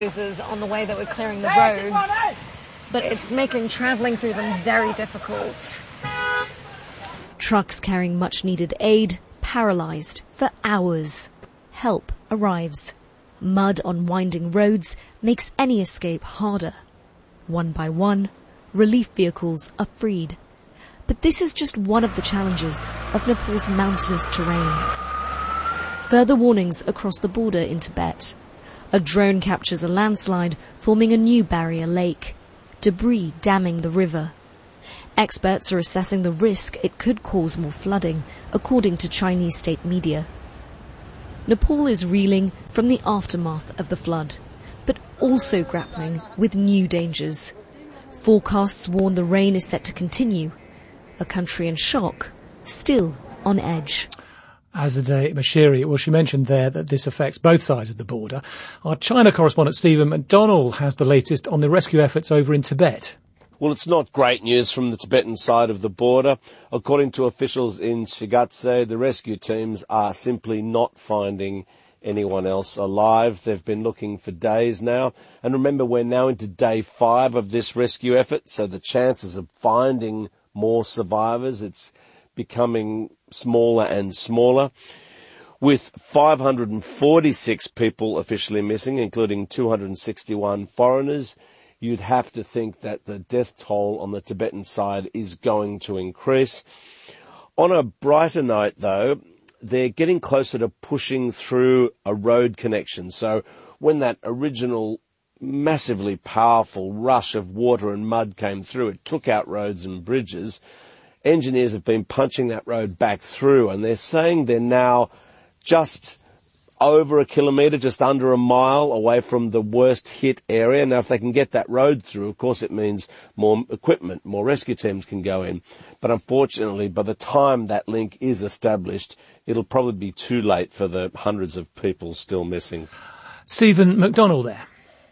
on the way that we're clearing the roads, but it's making travelling through them very difficult. Trucks carrying much-needed aid, paralysed for hours. Help arrives. Mud on winding roads makes any escape harder. One by one, relief vehicles are freed. But this is just one of the challenges of Nepal's mountainous terrain. Further warnings across the border in Tibet. A drone captures a landslide, forming a new barrier lake. Debris damming the river. Experts are assessing the risk it could cause more flooding, according to Chinese state media. Nepal is reeling from the aftermath of the flood, but also grappling with new dangers. Forecasts warn the rain is set to continue. A country in shock, still on edge. Azadeh Bashiri, well, she mentioned there that this affects both sides of the border. Our China correspondent Stephen McDonnell has the latest on the rescue efforts over in Tibet. Well, it's not great news from the Tibetan side of the border. According to officials in Shigatse, the rescue teams are simply not finding anyone else alive. They've been looking for days now. And remember, we're now into day 5 of this rescue effort, so the chances of finding more survivors, it's becoming smaller and smaller. With 546 people officially missing, including 261 foreigners, you'd have to think that the death toll on the Tibetan side is going to increase. On a brighter note, though, they're getting closer to pushing through a road connection. So when that original massively powerful rush of water and mud came through, it took out roads and bridges. Engineers have been punching that road back through, and they're saying they're now just over a kilometre, just under a mile away from the worst hit area. Now, if they can get that road through, of course it means more equipment, more rescue teams can go in. But unfortunately, by the time that link is established, it'll probably be too late for the hundreds of people still missing. Stephen McDonnell there.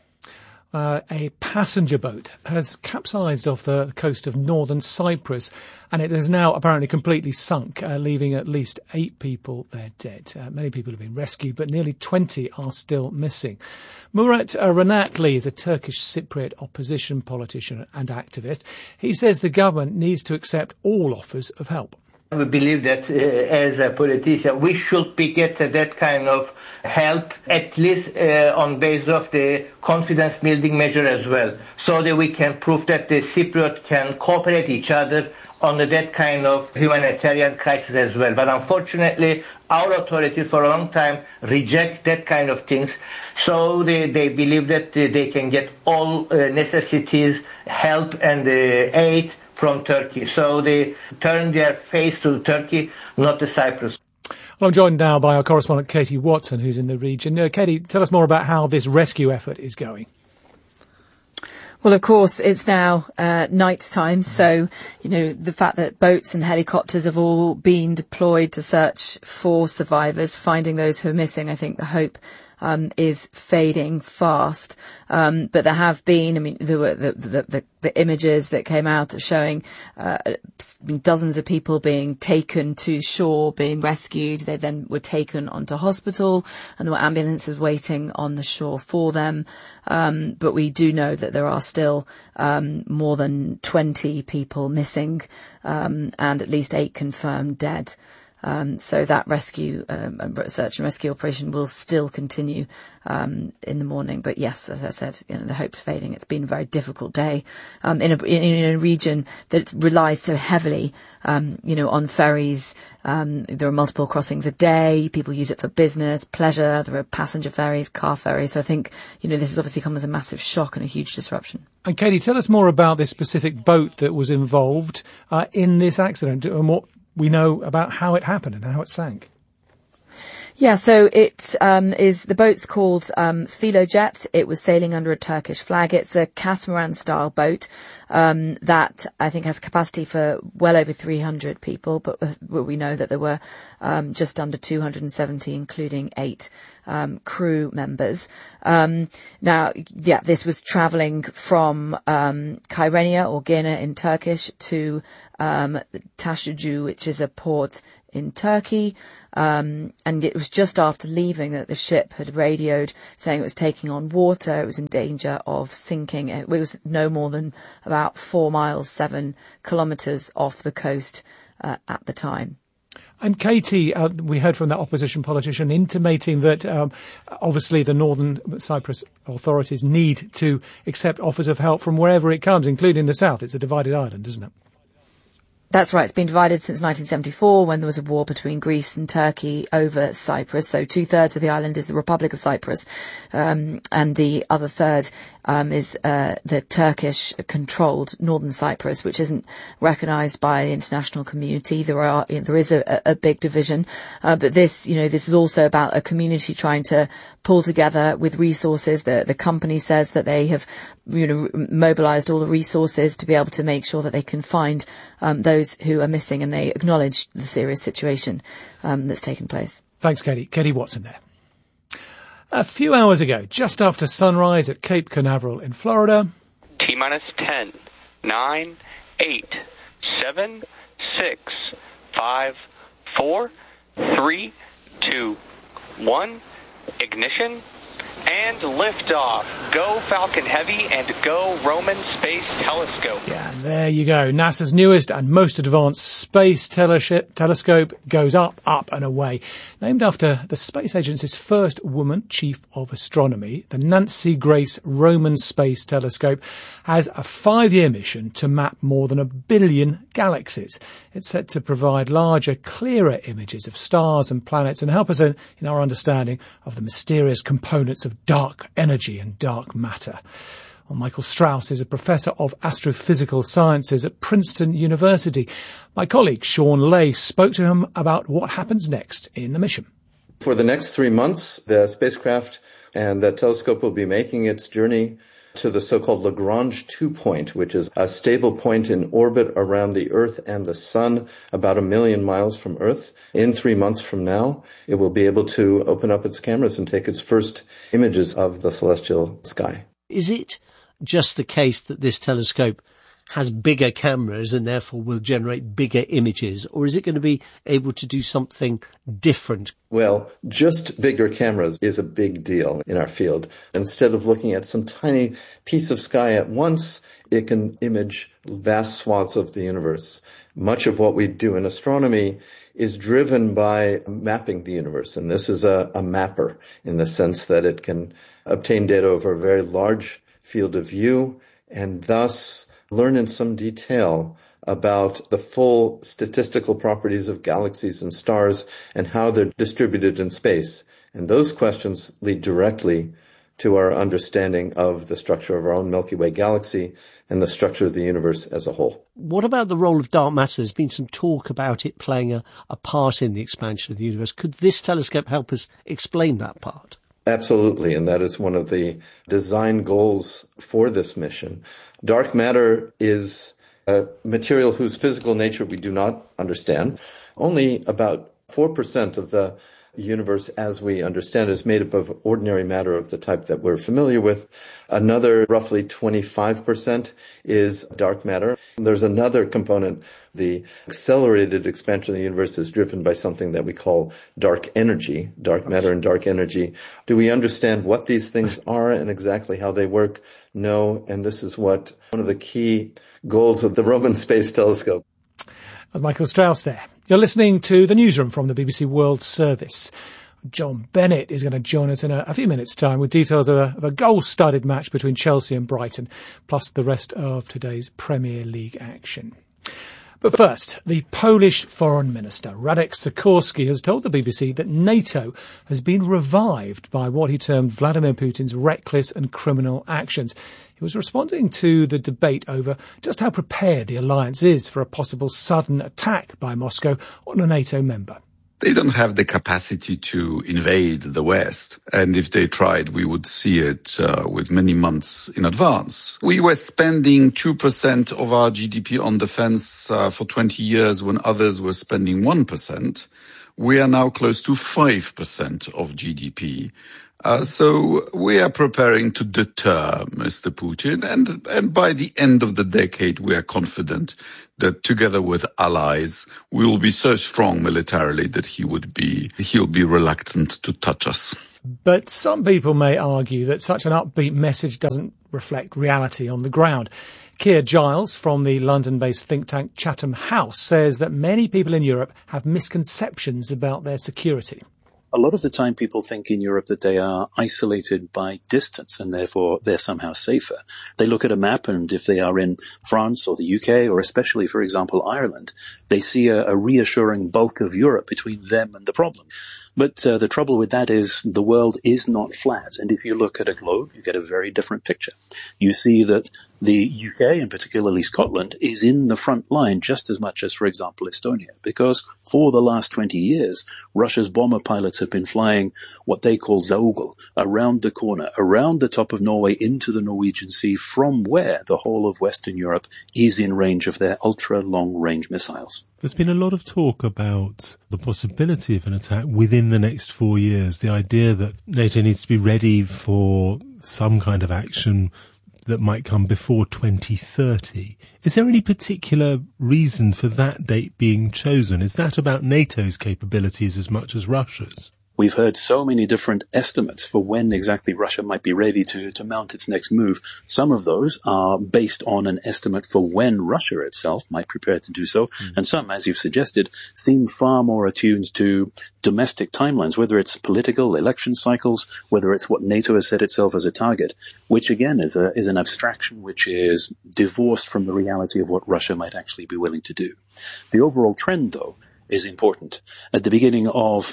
A passenger boat has capsized off the coast of northern Cyprus, and it has now apparently completely sunk, leaving at least 8 people there dead. Many people have been rescued, but nearly 20 are still missing. Murat Ranakli is a Turkish Cypriot opposition politician and activist. He says the government needs to accept all offers of help. We believe that as a politician, we should be getting that kind of help, at least on basis of the confidence building measure as well, so that we can prove that the Cypriot can cooperate each other on that kind of humanitarian crisis as well. But unfortunately, our authorities for a long time reject that kind of things, so they believe that they can get all necessities, help and aid from Turkey. So they turn their face to Turkey, not to Cyprus. Well, I'm joined now by our correspondent Katie Watson, who's in the region. Katie, tell us more about how this rescue effort is going. Well, of course, it's now night time, so, the fact that boats and helicopters have all been deployed to search for survivors, finding those who are missing, I think the hope is fading fast. But there have been, there were the images that came out of showing dozens of people being taken to shore, being rescued. They then were taken onto hospital, and there were ambulances waiting on the shore for them. But we do know that there are still more than 20 people missing, and at least 8 confirmed dead. So that rescue, search and rescue operation will still continue in the morning. But yes, as I said, the hope's fading. It's been a very difficult day in a region that relies so heavily, on ferries. There are multiple crossings a day. People use it for business, pleasure. There are passenger ferries, car ferries. So I think, this has obviously come as a massive shock and a huge disruption. And Katie, tell us more about this specific boat that was involved in this accident and what we know about how it happened and how it sank. Yeah, so it is, the boat's called Filojet. It was sailing under a Turkish flag. It's a catamaran-style boat that I think has capacity for well over 300 people, but we know that there were just under 270, including 8 crew members. This was travelling from Kyrenia or Girne in Turkish to Taşucu, which is a port in Turkey. And it was just after leaving that the ship had radioed saying it was taking on water, it was in danger of sinking. It was no more than about 4 miles, 7 kilometres off the coast at the time. And Katie, we heard from that opposition politician intimating that obviously the Northern Cyprus authorities need to accept offers of help from wherever it comes, including the south. It's a divided island, isn't it? That's right. It's been divided since 1974 when there was a war between Greece and Turkey over Cyprus. So 2/3 of the island is the Republic of Cyprus, and the other third is the Turkish-controlled Northern Cyprus, which isn't recognised by the international community. There is a big division, but this is also about a community trying to pull together with resources. The company says that they have mobilised all the resources to be able to make sure that they can find those who are missing, and they acknowledge the serious situation that's taken place. Thanks, Katie. Katie Watson there. A few hours ago, just after sunrise at Cape Canaveral in Florida. T-minus 10, 9, 8, 7, 6, 5, 4, 3, 2, 1, ignition, and liftoff. Go Falcon Heavy and go Roman Space Telescope. Yeah, and there you go. NASA's newest and most advanced space telescope goes up, and away. Named after the space agency's first woman chief of astronomy, the Nancy Grace Roman Space Telescope has a 5-year mission to map more than 1 billion galaxies. It's set to provide larger, clearer images of stars and planets and help us in our understanding of the mysterious components of dark energy and dark matter. Well, Michael Strauss is a professor of astrophysical sciences at Princeton University. My colleague Sean Lay spoke to him about what happens next in the mission. For the next 3 months, the spacecraft and the telescope will be making its journey to the so-called Lagrange 2 point, which is a stable point in orbit around the Earth and the Sun, about 1 million miles from Earth. In 3 months from now, it will be able to open up its cameras and take its first images of the celestial sky. Is it just the case that this telescope has bigger cameras and therefore will generate bigger images, or is it going to be able to do something different? Well, just bigger cameras is a big deal in our field. Instead of looking at some tiny piece of sky at once, it can image vast swaths of the universe. Much of what we do in astronomy is driven by mapping the universe, and this is a mapper in the sense that it can obtain data over a very large field of view and thus learn in some detail about the full statistical properties of galaxies and stars and how they're distributed in space. And those questions lead directly to our understanding of the structure of our own Milky Way galaxy and the structure of the universe as a whole. What about the role of dark matter? There's been some talk about it playing a part in the expansion of the universe. Could this telescope help us explain that part? Absolutely, and that is one of the design goals for this mission. Dark matter is a material whose physical nature we do not understand. Only about 4% of the universe as we understand it is made up of ordinary matter of the type that we're familiar with. Another roughly 25% is dark matter. There's another component. The accelerated expansion of the universe is driven by something that we call dark energy, dark matter and dark energy. Do we understand what these things are and exactly how they work? No, and this is what one of the key goals of the Roman Space Telescope. Michael Strauss there. You're listening to the newsroom from the BBC World Service. John Bennett is going to join us in a few minutes' time with details of a goal-studded match between Chelsea and Brighton, plus the rest of today's Premier League action. But first, the Polish Foreign Minister, Radek Sikorski, has told the BBC that NATO has been revived by what he termed Vladimir Putin's reckless and criminal actions. He was responding to the debate over just how prepared the alliance is for a possible sudden attack by Moscow on a NATO member. They don't have the capacity to invade the West. And if they tried, we would see it with many months in advance. We were spending 2% of our GDP on defense for 20 years when others were spending 1%. We are now close to 5% of GDP. So we are preparing to deter Mr. Putin, and by the end of the decade, we are confident that together with allies, we will be so strong militarily that he'll be reluctant to touch us. But some people may argue that such an upbeat message doesn't reflect reality on the ground. Keir Giles from the London-based think tank Chatham House says that many people in Europe have misconceptions about their security. A lot of the time people think in Europe that they are isolated by distance and therefore they're somehow safer. They look at a map, and if they are in France or the UK, or especially, for example, Ireland, they see a reassuring bulk of Europe between them and the problem. But the trouble with that is the world is not flat. And if you look at a globe, you get a very different picture. You see that the UK, and particularly Scotland, is in the front line just as much as, for example, Estonia. Because for the last 20 years, Russia's bomber pilots have been flying what they call Zaugel, around the corner, around the top of Norway into the Norwegian Sea, from where the whole of Western Europe is in range of their ultra-long-range missiles. There's been a lot of talk about the possibility of an attack within the next 4 years, the idea that NATO needs to be ready for some kind of action that might come before 2030. Is there any particular reason for that date being chosen? Is that about NATO's capabilities as much as Russia's? We've heard so many different estimates for when exactly Russia might be ready to mount its next move. Some of those are based on an estimate for when Russia itself might prepare to do so. And some, as you've suggested, seem far more attuned to domestic timelines, whether it's political election cycles, whether it's what NATO has set itself as a target, which again is an abstraction which is divorced from the reality of what Russia might actually be willing to do. The overall trend, though, is important. At the beginning of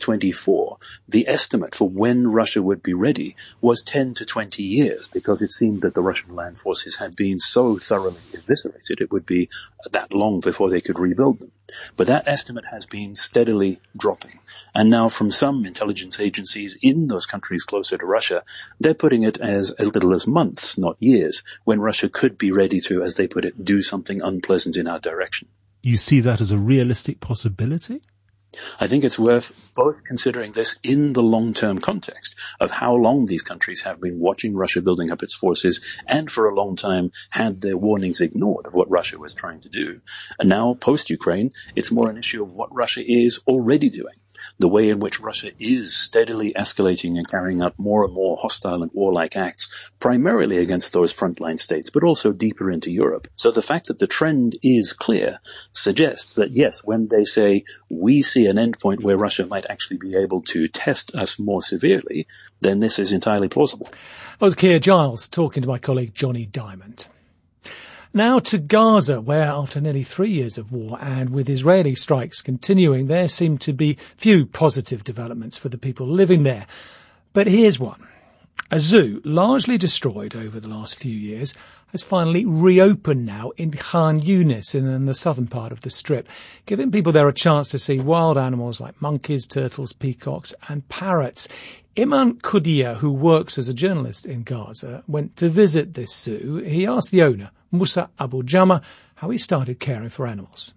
2024, the estimate for when Russia would be ready was 10 to 20 years, because it seemed that the Russian land forces had been so thoroughly eviscerated, it would be that long before they could rebuild them. But that estimate has been steadily dropping. And now from some intelligence agencies in those countries closer to Russia, they're putting it as little as months, not years, when Russia could be ready to, as they put it, do something unpleasant in our direction. You see that as a realistic possibility? I think it's worth both considering this in the long-term context of how long these countries have been watching Russia building up its forces, and for a long time had their warnings ignored of what Russia was trying to do. And now, post-Ukraine, it's more an issue of what Russia is already doing. The way in which Russia is steadily escalating and carrying out more and more hostile and warlike acts, primarily against those frontline states, but also deeper into Europe. So the fact that the trend is clear suggests that, yes, when they say we see an endpoint where Russia might actually be able to test us more severely, then this is entirely plausible. That was Keir Giles talking to my colleague Johnny Diamond. Now to Gaza, where after nearly 3 years of war and with Israeli strikes continuing, there seem to be few positive developments for the people living there. But here's one. A zoo, largely destroyed over the last few years, has finally reopened now in Khan Yunis in the southern part of the Strip, giving people there a chance to see wild animals like monkeys, turtles, peacocks and parrots. Iman Kudia, who works as a journalist in Gaza, went to visit this zoo. He asked the owner, Musa Abu Jama, how he started caring for animals.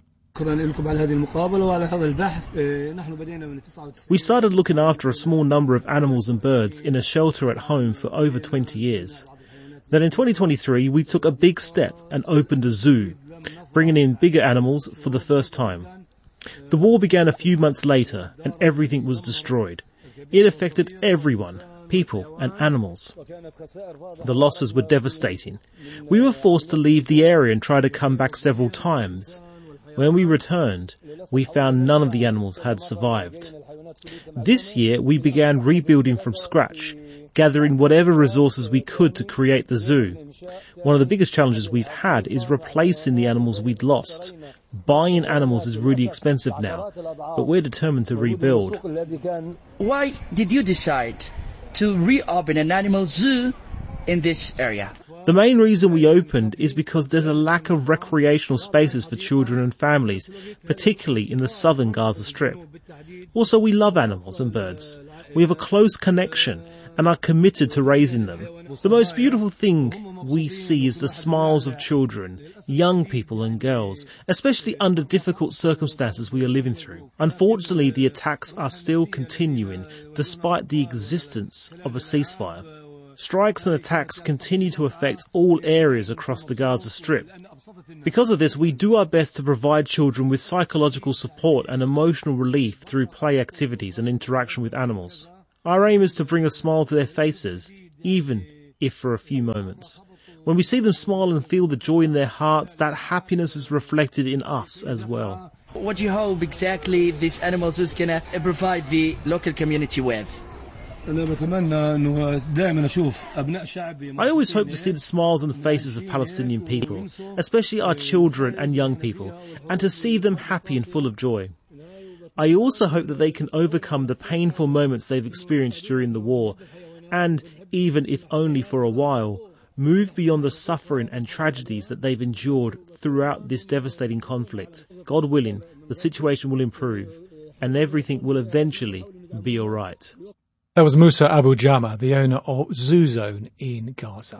We started looking after a small number of animals and birds in a shelter at home for over 20 years. Then in 2023, we took a big step and opened a zoo, bringing in bigger animals for the first time. The war began a few months later and everything was destroyed. It affected everyone, people and animals. The losses were devastating. We were forced to leave the area and try to come back several times. When we returned, we found none of the animals had survived. This year, we began rebuilding from scratch, gathering whatever resources we could to create the zoo. One of the biggest challenges we've had is replacing the animals we'd lost. Buying animals is really expensive now, but we're determined to rebuild. Why did you decide to reopen an animal zoo in this area? The main reason we opened is because there's a lack of recreational spaces for children and families, particularly in the southern Gaza Strip. Also, we love animals and birds. We have a close connection, and are committed to raising them. The most beautiful thing we see is the smiles of children, young people and girls, especially under difficult circumstances we are living through. Unfortunately, the attacks are still continuing despite the existence of a ceasefire. Strikes and attacks continue to affect all areas across the Gaza Strip. Because of this, we do our best to provide children with psychological support and emotional relief through play activities and interaction with animals. Our aim is to bring a smile to their faces, even if for a few moments. When we see them smile and feel the joy in their hearts, that happiness is reflected in us as well. What do you hope exactly this animal zoo is going to provide the local community with? I always hope to see the smiles on the faces of Palestinian people, especially our children and young people, and to see them happy and full of joy. I also hope that they can overcome the painful moments they've experienced during the war, and, even if only for a while, move beyond the suffering and tragedies that they've endured throughout this devastating conflict. God willing, the situation will improve, and everything will eventually be all right. That was Musa Abu Jama, the owner of Zoo Zone in Gaza.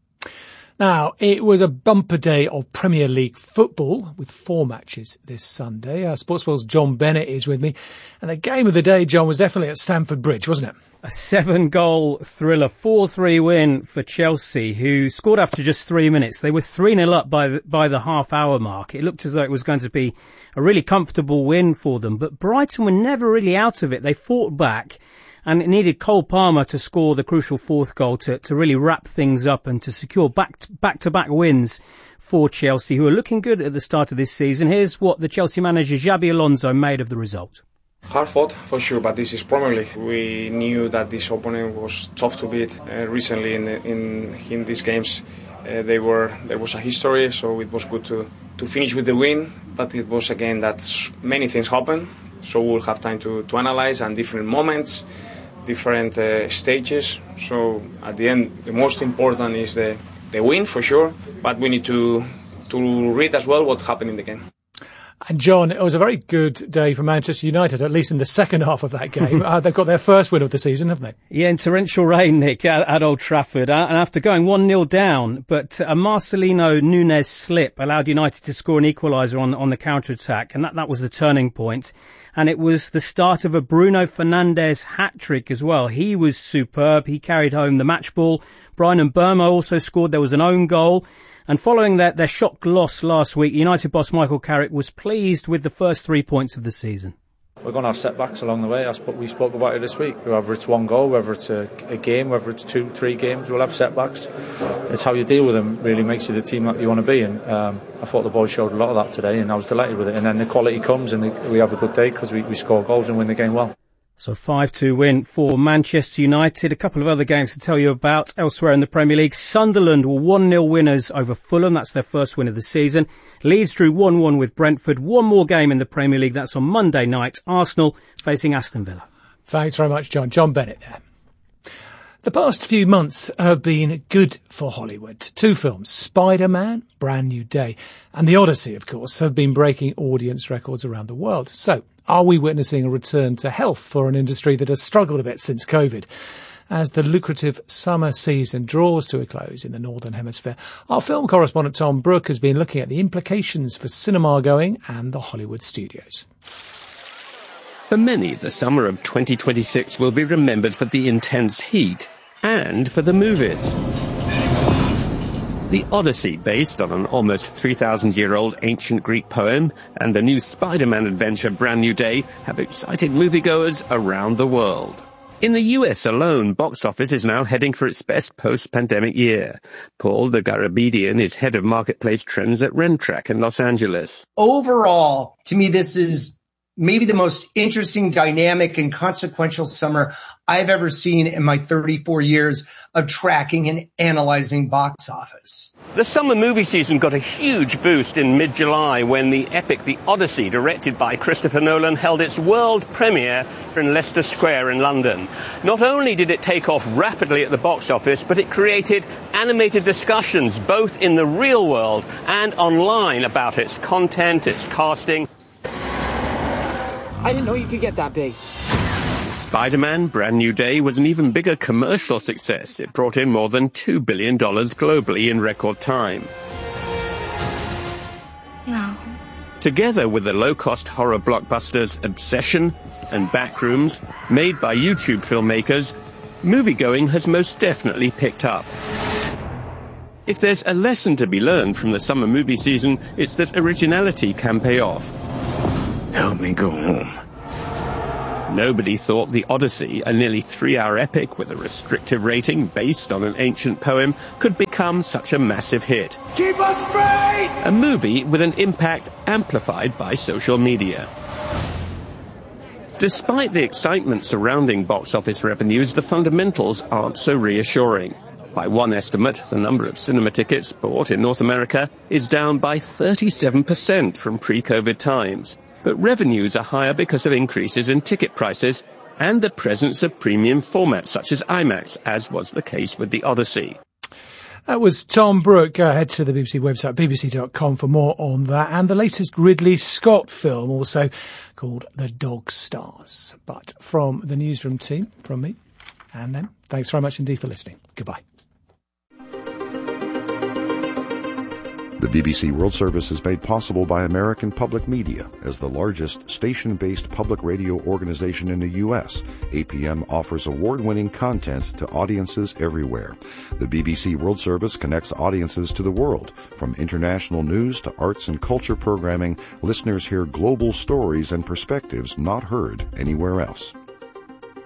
Now, it was a bumper day of Premier League football with 4 matches this Sunday. Sportswell's John Bennett is with me. And the game of the day, John, was definitely at Stamford Bridge, wasn't it? A 7-goal thriller, 4-3 win for Chelsea, who scored after just 3 minutes. They were 3-0 up by the half-hour mark. It looked as though it was going to be a really comfortable win for them. But Brighton were never really out of it. They fought back. And it needed Cole Palmer to score the crucial 4th goal to really wrap things up and to secure back-to-back wins for Chelsea, who are looking good at the start of this season. Here's what the Chelsea manager Xabi Alonso made of the result. Hard fought for sure, but this is Premier League. We knew that this opponent was tough to beat. Recently in these games, there was a history, so it was good to finish with the win. But it was again that many things happen, so we'll have time to analyze and different moments. Different stages. So at the end, the most important is the win for sure, but we need to read as well what happened in the game. And John, it was a very good day for Manchester United, at least in the second half of that game. They've got their first win of the season, haven't they? Yeah, in torrential rain, Nick, at Old Trafford. And after going 1-0 down, but a Marcelino Nunes slip allowed United to score an equaliser on the counter-attack, and that was the turning point. And it was the start of a Bruno Fernandes hat-trick as well. He was superb. He carried home the match ball. Bryan Mbeumo also scored. There was an own goal. And following their shock loss last week, United boss Michael Carrick was pleased with the first 3 points of the season. We're going to have setbacks along the way. We spoke about it this week. Whether it's one goal, whether it's a game, whether it's 2-3 games, we'll have setbacks. It's how you deal with them really makes you the team that you want to be. And I thought the boys showed a lot of that today, and I was delighted with it. And then the quality comes, and we have a good day because we score goals and win the game well. So 5-2 win for Manchester United. A couple of other games to tell you about elsewhere in the Premier League. Sunderland were 1-0 winners over Fulham. That's their first win of the season. Leeds drew 1-1 with Brentford. One more game in the Premier League. That's on Monday night. Arsenal facing Aston Villa. Thanks very much, John. John Bennett there. The past few months have been good for Hollywood. 2 films, Spider-Man, Brand New Day, and The Odyssey, of course, have been breaking audience records around the world. So, are we witnessing a return to health for an industry that has struggled a bit since COVID? As the lucrative summer season draws to a close in the Northern Hemisphere, our film correspondent Tom Brooke has been looking at the implications for cinema going and the Hollywood studios. For many, the summer of 2026 will be remembered for the intense heat and for the movies. The Odyssey, based on an almost 3,000-year-old ancient Greek poem, and the new Spider-Man adventure Brand New Day have excited moviegoers around the world. In the US alone, box office is now heading for its best post-pandemic year. Paul de Garabedian is head of marketplace trends at Rentrack in Los Angeles. Overall, to me, this is maybe the most interesting, dynamic, and consequential summer I've ever seen in my 34 years of tracking and analyzing box office. The summer movie season got a huge boost in mid-July when the epic The Odyssey, directed by Christopher Nolan, held its world premiere in Leicester Square in London. Not only did it take off rapidly at the box office, but it created animated discussions both in the real world and online about its content, its casting. I didn't know you could get that big. Spider-Man Brand New Day was an even bigger commercial success. It brought in more than $2 billion globally in record time. No. Together with the low-cost horror blockbusters Obsession and Backrooms, made by YouTube filmmakers, moviegoing has most definitely picked up. If there's a lesson to be learned from the summer movie season, it's that originality can pay off. Help me go home. Nobody thought The Odyssey, a nearly 3-hour epic with a restrictive rating based on an ancient poem, could become such a massive hit. Keep us free! A movie with an impact amplified by social media. Despite the excitement surrounding box office revenues, the fundamentals aren't so reassuring. By one estimate, the number of cinema tickets bought in North America is down by 37% from pre-COVID times. But revenues are higher because of increases in ticket prices and the presence of premium formats such as IMAX, as was the case with The Odyssey. That was Tom Brooke. Head to the BBC website, bbc.com, for more on that. And the latest Ridley Scott film, also called The Dog Stars. But from the newsroom team, from me, and then, thanks very much indeed for listening. Goodbye. The BBC World Service is made possible by American Public Media. As the largest station-based public radio organization in the U.S., APM offers award-winning content to audiences everywhere. The BBC World Service connects audiences to the world. From international news to arts and culture programming, listeners hear global stories and perspectives not heard anywhere else.